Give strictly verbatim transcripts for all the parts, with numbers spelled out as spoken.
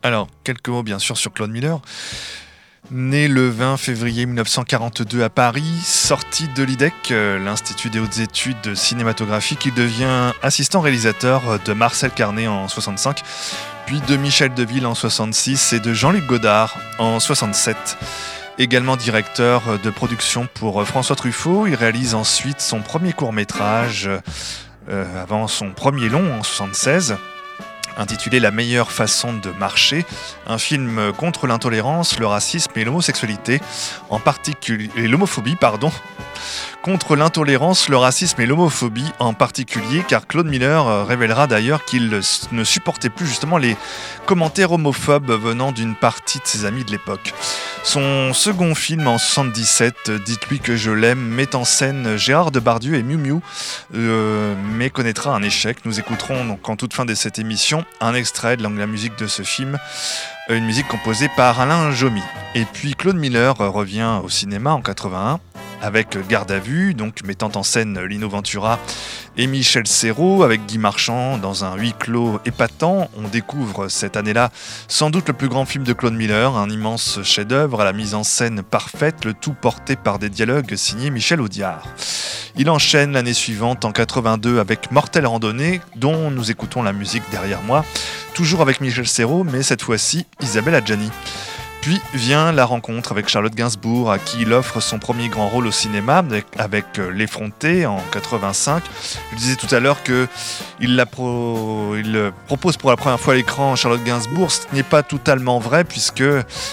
Alors, quelques mots bien sûr sur Claude Miller. Né le vingt février mille neuf cent quarante-deux à Paris, sorti de l'I D E C, euh, l'Institut des hautes études cinématographiques, il devient assistant réalisateur de Marcel Carné en soixante-cinq, puis de Michel Deville en soixante-six et de Jean-Luc Godard en soixante-sept. Également directeur de production pour François Truffaut, il réalise ensuite son premier court-métrage euh, avant son premier long en soixante-seize. Intitulé La meilleure façon de marcher, un film contre l'intolérance, le racisme et l'homosexualité, en particulier et l'homophobie, pardon, contre l'intolérance, le racisme et l'homophobie en particulier, car Claude Miller révélera d'ailleurs qu'il ne supportait plus justement les commentaires homophobes venant d'une partie de ses amis de l'époque. Son second film en soixante-dix-sept, Dites-lui que je l'aime, met en scène Gérard Depardieu et Miu Miu, euh, mais connaîtra un échec. Nous écouterons donc en toute fin de cette émission un extrait de la musique de ce film, une musique composée par Alain Jomy. Et puis Claude Miller revient au cinéma en quatre-vingt-un avec Garde à vue, donc mettant en scène Lino Ventura et Michel Serrault, avec Guy Marchand dans un huis clos épatant. On découvre cette année-là sans doute le plus grand film de Claude Miller, un immense chef-d'œuvre à la mise en scène parfaite, le tout porté par des dialogues signés Michel Audiard. Il enchaîne l'année suivante en quatre-vingt-deux avec Mortelle randonnée, dont nous écoutons la musique derrière moi, toujours avec Michel Serrault, mais cette fois-ci Isabelle Adjani. Puis vient la rencontre avec Charlotte Gainsbourg, à qui il offre son premier grand rôle au cinéma avec, avec L'Effronté en quatre-vingt-cinq. Je disais tout à l'heure qu'il la pro, il propose pour la première fois à l'écran Charlotte Gainsbourg. Ce n'est pas totalement vrai puisque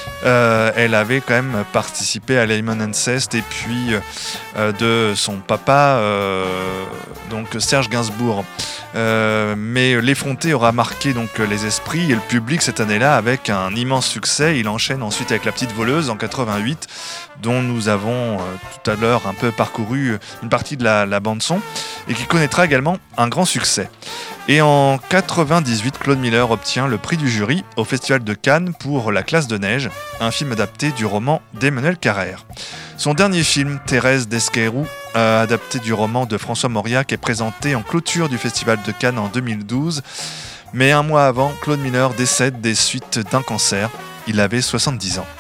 euh, elle avait quand même participé à Lemon Incest et puis euh, de son papa, euh, donc Serge Gainsbourg. Euh, mais L'Effronté aura marqué donc les esprits et le public cette année-là avec un immense succès. Il enchaîne ensuite avec La Petite Voleuse en quatre-vingt-huit, dont nous avons euh, tout à l'heure un peu parcouru une partie de la, la bande-son, et qui connaîtra également un grand succès. Et en quatre-vingt-dix-huit, Claude Miller obtient le prix du jury au Festival de Cannes pour La Classe de Neige, un film adapté du roman d'Emmanuel Carrère. Son dernier film, Thérèse d'Esquerou, euh, adapté du roman de François Mauriac, est présenté en clôture du Festival de Cannes en deux mille douze. Mais un mois avant, Claude Miller décède des suites d'un cancer. Il avait soixante-dix ans.